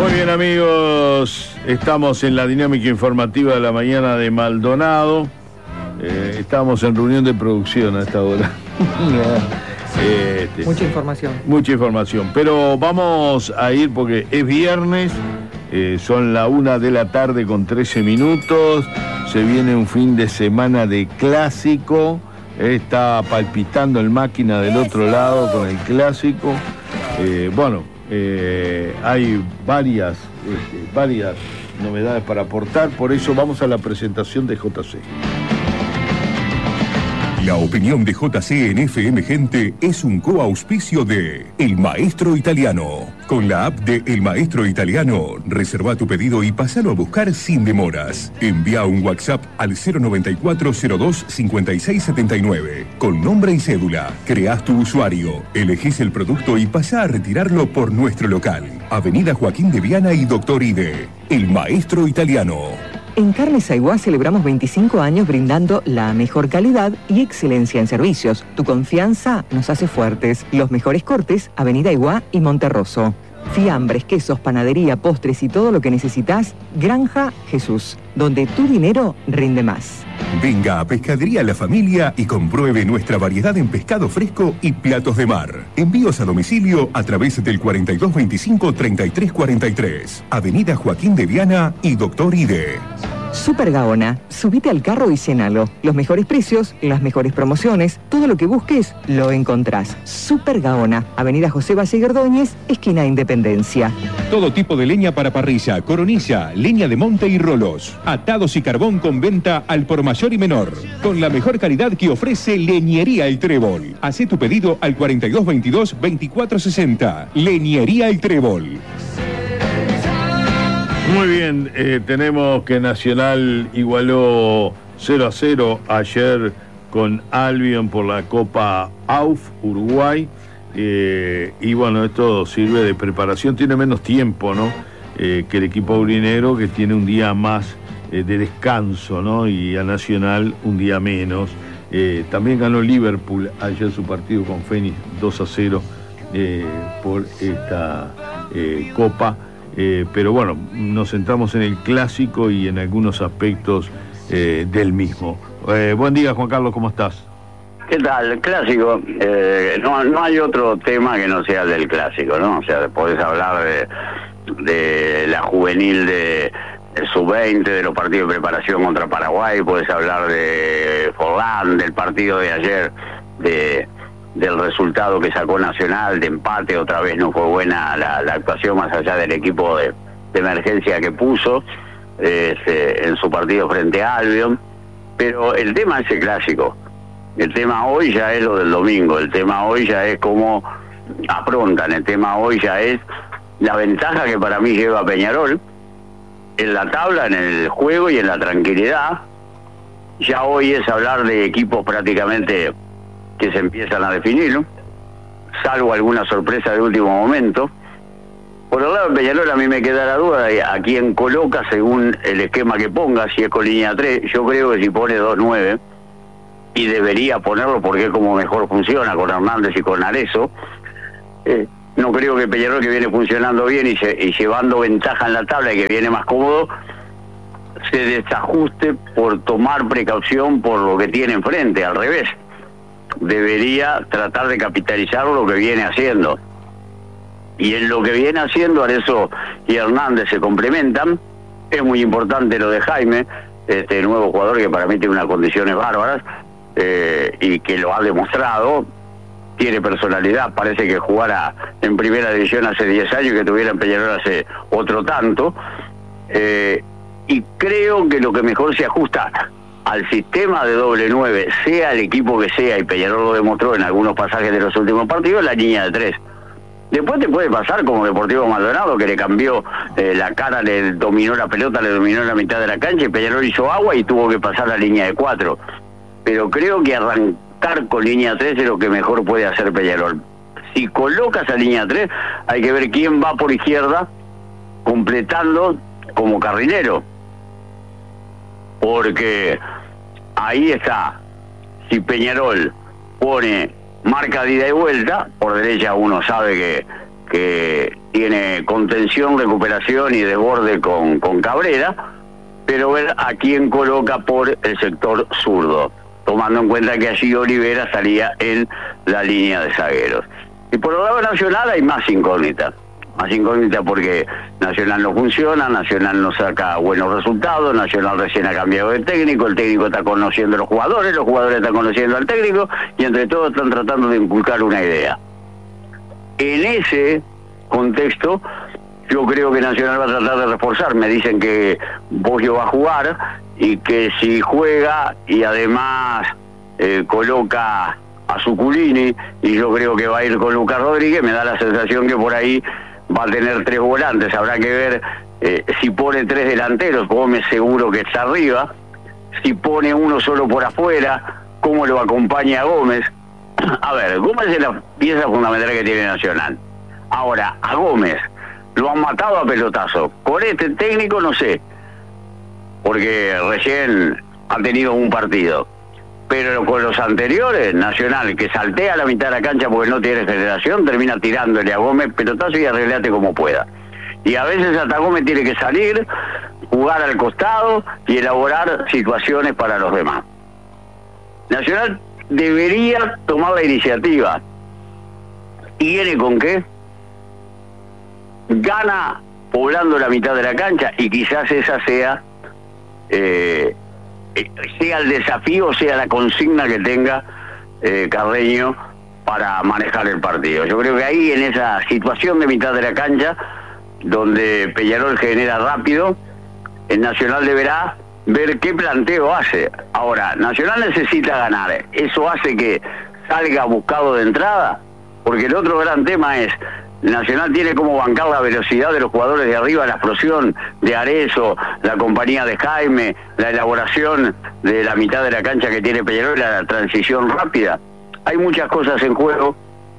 Muy bien, amigos, estamos en la dinámica informativa de la mañana de Maldonado. Estamos en reunión de producción a esta hora. Mucha información. Mucha información, pero vamos a ir porque es viernes, son la 1:00 con 13 minutos, se viene un fin de semana de clásico, está palpitando el máquina del otro lado con el clásico. Hay varias novedades para aportar, por eso vamos a la presentación de JC. La opinión de JC en FM Gente es un coauspicio de El Maestro Italiano. Con la app de El Maestro Italiano, reserva tu pedido y pásalo a buscar sin demoras. Envía un WhatsApp al 094-02-5679. Con nombre y cédula, creás tu usuario, elegís el producto y pasá a retirarlo por nuestro local. Avenida Joaquín de Viana y Doctor Ide. El Maestro Italiano. En Carnes Aiguá celebramos 25 años brindando la mejor calidad y excelencia en servicios. Tu confianza nos hace fuertes. Los mejores cortes, Avenida Aiguá y Monterroso. Fiambres, quesos, panadería, postres y todo lo que necesitas, Granja Jesús, donde tu dinero rinde más. Venga a Pescadería La Familia y compruebe nuestra variedad en pescado fresco y platos de mar. Envíos a domicilio a través del 4225-3343. Avenida Joaquín de Viana y Doctor Ide. Super Gaona, subite al carro y llénalo. Los mejores precios, las mejores promociones, todo lo que busques, lo encontrás. Super Gaona, Avenida José Valle Gerdóñez, esquina Independencia. Todo tipo de leña para parrilla, coronilla, leña de monte y rolos. Atados y carbón con venta al por mayor y menor. Con la mejor calidad que ofrece Leñería El Trébol. Hacé tu pedido al 4222-2460. Leñería El Trébol. Muy bien, tenemos que Nacional igualó 0-0 ayer con Albion por la Copa AUF Uruguay. Y bueno, esto sirve de preparación, tiene menos tiempo, ¿no? Que el equipo aurinegro, que tiene un día más de descanso, ¿no? Y a Nacional un día menos. También ganó Liverpool ayer su partido con Fénix 2-0 por esta Copa. Pero bueno, nos centramos en el clásico y en algunos aspectos del mismo. Buen día, Juan Carlos, ¿cómo estás? ¿Qué tal? El clásico, no hay otro tema que no sea del clásico, ¿no? O sea, podés hablar de la juvenil de sub-20, de los partidos de preparación contra Paraguay, podés hablar de Forlán, del partido de ayer, del resultado que sacó Nacional, de empate, otra vez no fue buena la actuación más allá del equipo de emergencia que puso en su partido frente a Albion, pero el tema es el clásico, el tema hoy ya es lo del domingo, el tema hoy ya es cómo aprontan, el tema hoy ya es la ventaja que para mí lleva Peñarol en la tabla, en el juego y en la tranquilidad. Ya hoy es hablar de equipos prácticamente que se empiezan a definir, ¿no? Salvo alguna sorpresa de último momento. Por el lado de Peñarol a mí me queda la duda de a quién coloca según el esquema que ponga, si es con línea 3, yo creo que si pone 2-9, y debería ponerlo porque es como mejor funciona con Hernández y con Arezzo, no creo que Peñarol, que viene funcionando bien y llevando ventaja en la tabla y que viene más cómodo, se desajuste por tomar precaución por lo que tiene enfrente, al revés. Debería tratar de capitalizar lo que viene haciendo. Y en lo que viene haciendo, Arezzo y Hernández se complementan. Es muy importante lo de Jaime, este nuevo jugador que para mí tiene unas condiciones bárbaras y que lo ha demostrado. Tiene personalidad, parece que jugara en primera división hace 10 años y que tuviera en Peñarol hace otro tanto. Y creo que lo que mejor se ajusta al sistema de doble 9, sea el equipo que sea, y Peñarol lo demostró en algunos pasajes de los últimos partidos, la línea de 3. Después te puede pasar como Deportivo Maldonado, que le cambió la cara, le dominó la pelota, le dominó la mitad de la cancha, y Peñarol hizo agua y tuvo que pasar la línea de 4. Pero creo que arrancar con línea 3 es lo que mejor puede hacer Peñarol. Si coloca esa línea 3, hay que ver quién va por izquierda, completando como carrilero. Porque ahí está, si Peñarol pone marca de ida y vuelta, por derecha uno sabe que tiene contención, recuperación y desborde con Cabrera, pero ver a quién coloca por el sector zurdo, tomando en cuenta que allí Olivera salía en la línea de zagueros. Y por el lado Nacional hay más incógnitas porque Nacional no funciona, Nacional no saca buenos resultados, Nacional recién ha cambiado de técnico, el técnico está conociendo a los jugadores están conociendo al técnico, y entre todos están tratando de inculcar una idea. En ese contexto, yo creo que Nacional va a tratar de reforzar. Me dicen que Boggio va a jugar y que si juega y además coloca a Zuculini, y yo creo que va a ir con Lucas Rodríguez, me da la sensación que por ahí va a tener 3 volantes. Habrá que ver si pone 3 delanteros, Gómez seguro que está arriba, si pone uno solo por afuera, cómo lo acompaña a Gómez. A ver, Gómez es la pieza fundamental que tiene Nacional. Ahora, a Gómez lo han matado a pelotazo. Con este técnico no sé, porque recién ha tenido un partido. Pero con los anteriores, Nacional, que saltea a la mitad de la cancha porque no tiene generación, termina tirándole a Gómez pelotazo y arreglate como pueda. Y a veces hasta Gómez tiene que salir, jugar al costado y elaborar situaciones para los demás. Nacional debería tomar la iniciativa. ¿Tiene con qué? Gana poblando la mitad de la cancha, y quizás esa sea el desafío, sea la consigna que tenga Carreño para manejar el partido. Yo creo que ahí, en esa situación de mitad de la cancha, donde Peñarol genera rápido, el Nacional deberá ver qué planteo hace. Ahora, Nacional necesita ganar. Eso hace que salga buscado de entrada, porque el otro gran tema es: Nacional tiene como bancar la velocidad de los jugadores de arriba, la explosión de Arezzo, la compañía de Jaime, la elaboración de la mitad de la cancha que tiene Peñarol, la transición rápida. Hay muchas cosas en juego.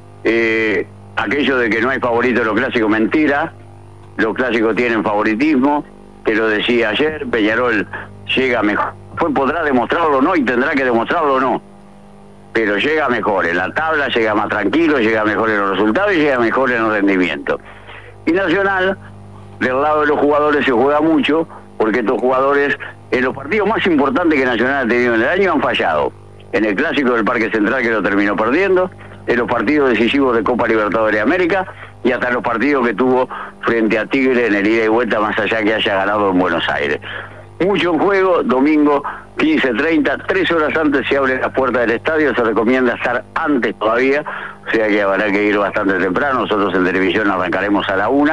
Aquello de que no hay favorito en los clásicos, mentira. Los clásicos tienen favoritismo, te lo decía ayer. Peñarol llega mejor, podrá demostrarlo o no, y tendrá que demostrarlo o no, pero llega mejor en la tabla, llega más tranquilo, llega mejor en los resultados y llega mejor en el rendimiento. Y Nacional, del lado de los jugadores, se juega mucho, porque estos jugadores, en los partidos más importantes que Nacional ha tenido en el año, han fallado. En el clásico del Parque Central, que lo terminó perdiendo, en los partidos decisivos de Copa Libertadores de América, y hasta en los partidos que tuvo frente a Tigre en el ida y vuelta, más allá que haya ganado en Buenos Aires. Mucho en juego, domingo 15:30, 3 horas antes se abre la puerta del estadio, se recomienda estar antes todavía, o sea que habrá que ir bastante temprano. Nosotros en televisión arrancaremos a la 1,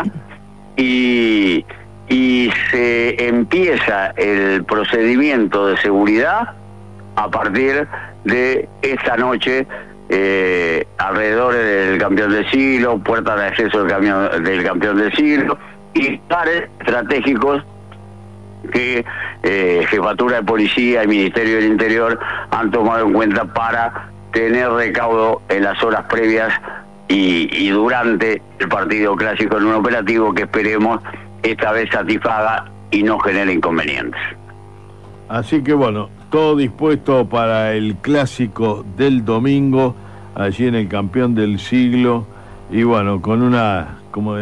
y se empieza el procedimiento de seguridad a partir de esta noche, alrededor del campeón del siglo, puerta de acceso del campeón del siglo, y lugares estratégicos que Jefatura de Policía y Ministerio del Interior han tomado en cuenta para tener recaudo en las horas previas y durante el partido clásico, en un operativo que esperemos esta vez satisfaga y no genere inconvenientes. Así que bueno, todo dispuesto para el clásico del domingo, allí en el campeón del siglo, y bueno, con una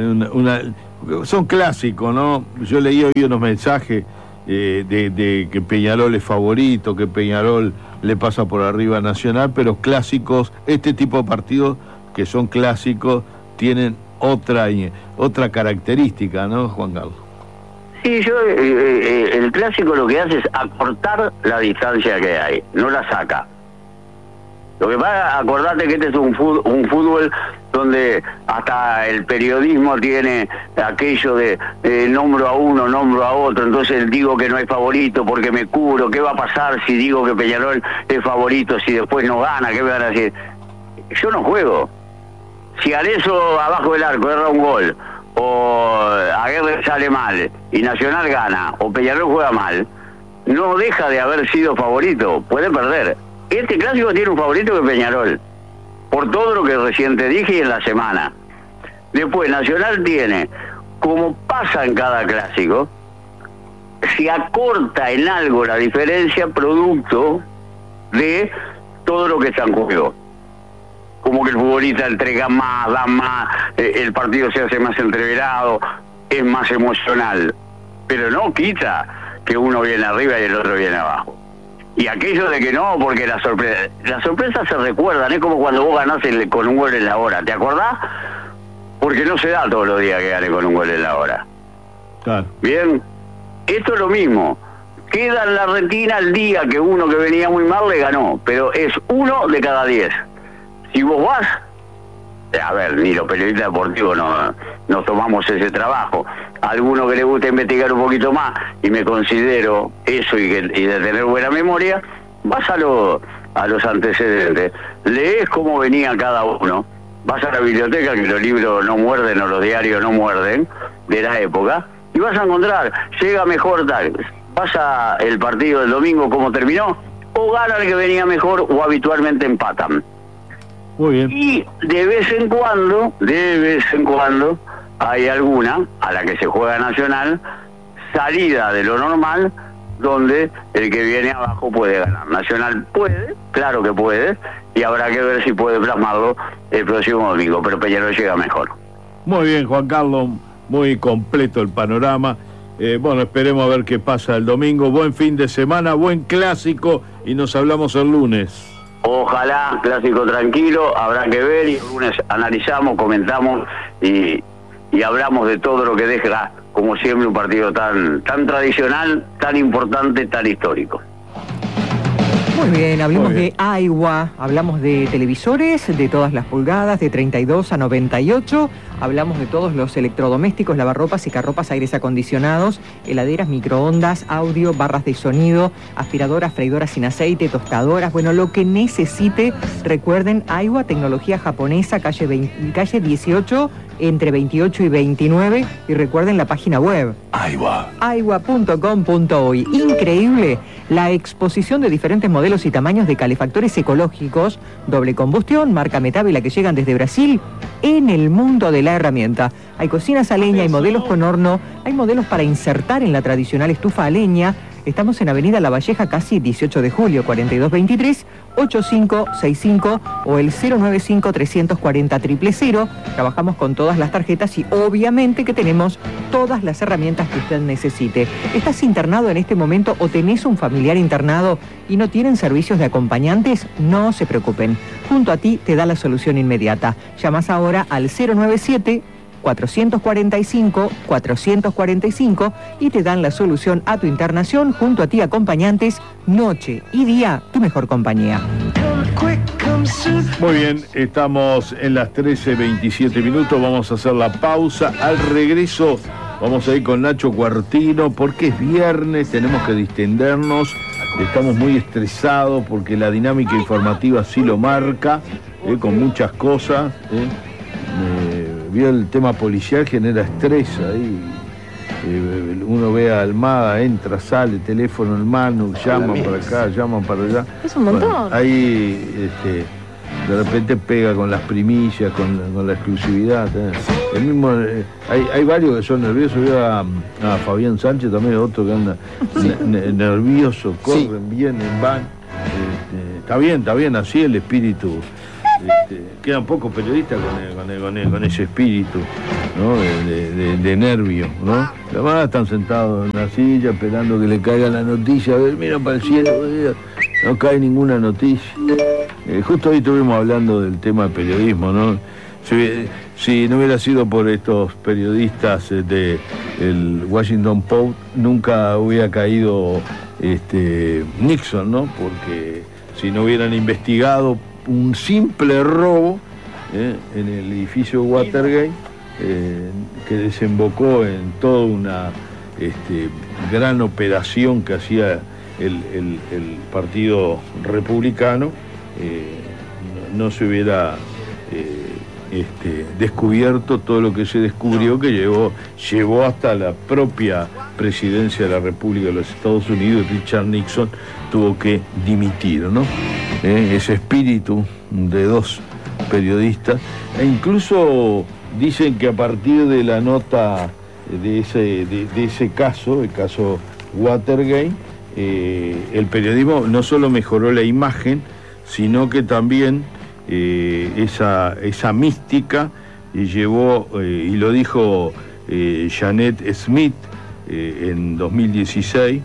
son clásicos, ¿no? Yo leí hoy unos mensajes de que Peñarol es favorito, que Peñarol le pasa por arriba a Nacional, pero clásicos, este tipo de partidos que son clásicos, tienen otra característica, ¿no, Juan Carlos? Sí, el clásico lo que hace es acortar la distancia que hay, no la saca. Lo que pasa, acordate que este es un fútbol donde hasta el periodismo tiene aquello de nombro a uno, nombro a otro, entonces digo que no hay favorito porque me cubro. ¿Qué va a pasar si digo que Peñarol es favorito si después no gana? ¿Qué me van a decir? Yo no juego. Si Arezzo abajo del arco erra un gol, o Aguirre sale mal y Nacional gana, o Peñarol juega mal, no deja de haber sido favorito, puede perder. Este clásico tiene un favorito que Peñarol, por todo lo que recién te dije y en la semana. Después Nacional tiene, como pasa en cada clásico, se acorta en algo la diferencia producto de todo lo que está en juego. como que el futbolista entrega más, da más, el partido se hace más entreverado, es más emocional, pero no quita que uno viene arriba y el otro viene abajo. Y aquello de que no, porque las sorpresas se recuerdan, es como cuando vos ganás con un gol en la hora, ¿te acordás? Porque no se da todos los días que gane con un gol en la hora. Claro. Bien, esto es lo mismo. Queda en la retina el día que uno que venía muy mal le ganó, pero es 1 de cada 10. Si vos vas, a ver, ni los periodistas deportivos nos tomamos ese trabajo. A alguno que le gusta investigar un poquito más, y me considero eso y de tener buena memoria, vas a los antecedentes, lees cómo venía cada uno, vas a la biblioteca, que los libros no muerden o los diarios no muerden, de la época, y vas a encontrar, llega mejor tal, pasa el partido del domingo cómo terminó, o gana el que venía mejor, o habitualmente empatan. Muy bien. Y de vez en cuando, hay alguna, a la que se juega Nacional, salida de lo normal, donde el que viene abajo puede ganar. Nacional puede, claro que puede, y habrá que ver si puede plasmarlo el próximo domingo, pero Peñarol llega mejor. Muy bien, Juan Carlos, muy completo el panorama. Bueno, esperemos a ver qué pasa el domingo. Buen fin de semana, buen clásico, y nos hablamos el lunes. Ojalá, clásico tranquilo, habrá que ver, y el lunes analizamos, comentamos y hablamos de todo lo que deja, como siempre, un partido tan tradicional, tan importante, tan histórico. Muy bien, hablamos Muy bien. de agua, hablamos de televisores de todas las pulgadas, de 32 a 98, hablamos de todos los electrodomésticos, lavarropas, secarropas, aires acondicionados, heladeras, microondas, audio, barras de sonido, aspiradoras, freidoras sin aceite, tostadoras, bueno, lo que necesite. Recuerden, Aiwa, tecnología japonesa, calle 18, entre 28 y 29, y recuerden la página web aiwa.com.uy. Increíble la exposición de diferentes modelos y tamaños de calefactores ecológicos, doble combustión, marca Metávila, que llegan desde Brasil, en el mundo de la herramienta. Hay cocinas a leña, hay modelos con horno, hay modelos para insertar en la tradicional estufa a leña. Estamos en Avenida La Valleja, casi 18 de julio, 4223 8565 o el 095 340 000. Trabajamos con todas las tarjetas y obviamente que tenemos todas las herramientas que usted necesite. ¿Estás internado en este momento o tenés un familiar internado y no tienen servicios de acompañantes? No se preocupen. Junto a ti te da la solución inmediata. Llamas ahora al 097 445 y te dan la solución a tu internación. Junto a ti, acompañantes, noche y día, tu mejor compañía. Muy bien, estamos en las 13:27 minutos, vamos a hacer la pausa. Al regreso vamos a ir con Nacho Cuartino, porque es viernes, tenemos que distendernos, estamos muy estresados porque la dinámica informativa así lo marca, con muchas cosas. Vio el tema policial, genera estrés ahí. Uno ve a Almada, entra, sale, teléfono en mano, llaman para acá, llaman para allá. Es un montón. Bueno, ahí de repente pega con las primicias, con la exclusividad. El mismo, hay varios que son nerviosos. Veo a Fabián Sánchez también, otro que anda nervioso, corren, vienen, van. Está bien, así el espíritu. Quedan pocos periodistas con ese espíritu, ¿no? de nervio, ¿no? Además están sentados en la silla esperando que le caiga la noticia. A ver, miran para el cielo, no cae ninguna noticia. Justo hoy estuvimos hablando del tema de periodismo, ¿no? Si no hubiera sido por estos periodistas del Washington Post, nunca hubiera caído Nixon, ¿no? Porque si no hubieran investigado un simple robo en el edificio Watergate, que desembocó en toda una gran operación que hacía el Partido Republicano, no se hubiera descubierto todo lo que se descubrió, que llevó hasta la propia presidencia de la República de los Estados Unidos. Richard Nixon tuvo que dimitir, ¿no? Ese espíritu de dos periodistas, e incluso dicen que a partir de la nota de ese caso, el caso Watergate, el periodismo no solo mejoró la imagen, sino que también esa mística, y llevó, y lo dijo Janet Smith en 2016,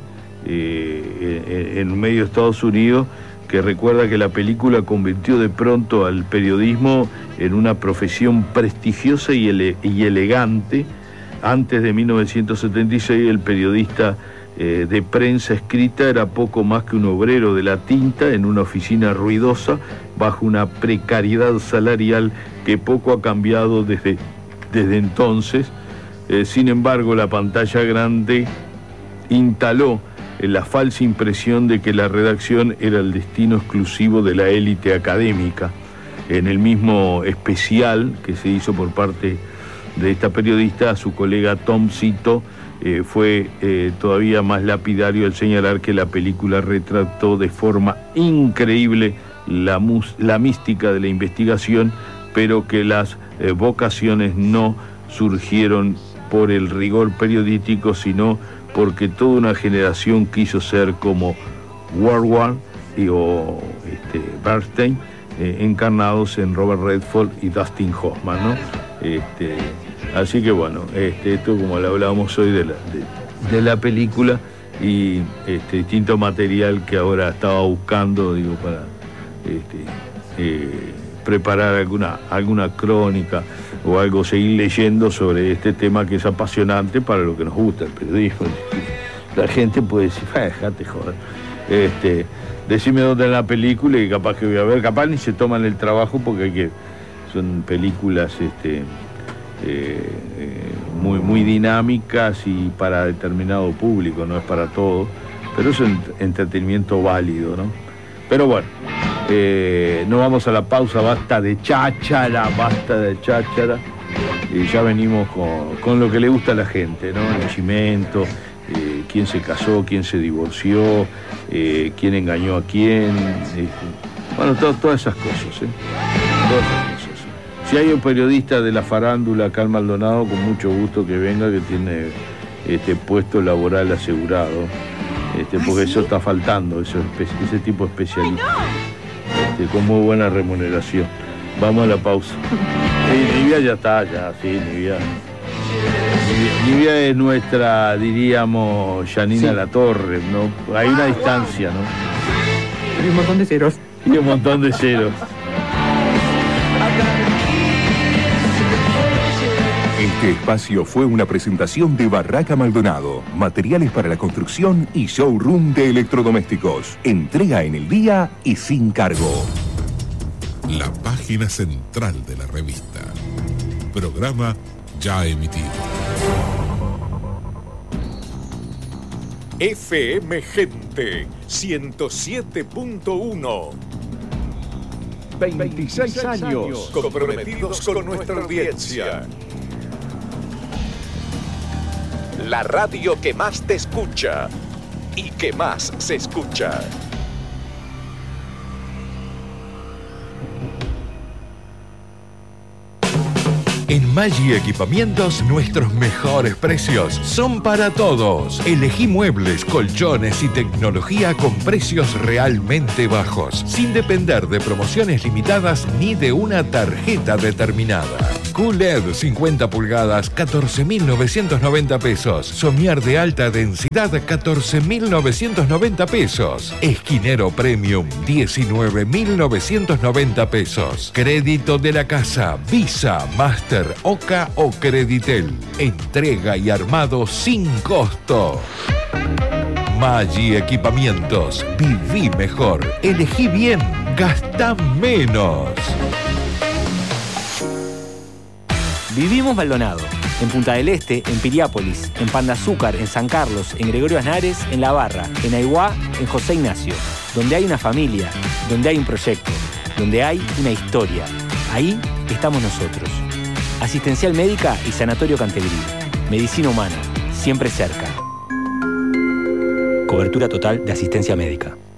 en medio de Estados Unidos, que recuerda que la película convirtió de pronto al periodismo en una profesión prestigiosa y elegante. Antes de 1976, el periodista de prensa escrita era poco más que un obrero de la tinta en una oficina ruidosa, bajo una precariedad salarial que poco ha cambiado desde entonces. Sin embargo, la pantalla grande instaló la falsa impresión de que la redacción era el destino exclusivo de la élite académica. En el mismo especial que se hizo por parte de esta periodista, a su colega Tom Zito fue todavía más lapidario al señalar que la película retrató de forma increíble la mística de la investigación, pero que las vocaciones no surgieron por el rigor periodístico, sino porque toda una generación quiso ser como Warwar o Bernstein, encarnados en Robert Redford y Dustin Hoffman, ¿no? Así que bueno, esto, como le hablábamos hoy de la película, y distinto material que ahora estaba buscando, digo, para preparar alguna crónica o algo, seguir leyendo sobre este tema que es apasionante para lo que nos gusta el periodismo. La gente puede decir, déjate joder, decime dónde es la película y capaz que voy a ver, capaz ni se toman el trabajo porque son películas muy dinámicas y para determinado público, no es para todos, pero es un entretenimiento válido, ¿no? Pero bueno, no vamos a la pausa, basta de cháchara, y ya venimos con lo que le gusta a la gente, ¿no? El chimento, quién se casó, quién se divorció, quién engañó a quién, bueno, todas esas cosas, todas esas cosas. Si hay un periodista de la farándula acá en Maldonado, con mucho gusto que venga, que tiene puesto laboral asegurado, porque eso está faltando, ese tipo de especialista, con muy buena remuneración. Vamos a la pausa. Nivea ya está, Nivea es nuestra, diríamos, Janina Latorre, ¿no? Hay una distancia, ¿no? Y un montón de ceros. Y un montón de ceros. Este espacio fue una presentación de Barraca Maldonado, materiales para la construcción y showroom de electrodomésticos. Entrega en el día y sin cargo. La página central de la revista. Programa ya emitido. FM Gente 107.1. 26 años comprometidos con nuestra audiencia. La radio que más te escucha y que más se escucha. En Maggi Equipamientos, nuestros mejores precios son para todos. Elegí muebles, colchones y tecnología con precios realmente bajos, sin depender de promociones limitadas ni de una tarjeta determinada. QLED 50 pulgadas, 14.990 pesos. Somier de alta densidad, 14.990 pesos. Esquinero Premium, 19.990 pesos. Crédito de la casa, Visa, Master, Oca o Creditel. Entrega y armado sin costo. Maggi Equipamientos. Viví mejor. Elegí bien. Gastá menos. Vivimos Maldonado. En Punta del Este, en Piriápolis, en Pan de Azúcar, en San Carlos, en Gregorio Aznares, en La Barra, en Aiguá, en José Ignacio. Donde hay una familia, donde hay un proyecto, donde hay una historia. Ahí estamos nosotros. Asistencial Médica y Sanatorio Cantegrí. Medicina humana, siempre cerca. Cobertura total de asistencia médica.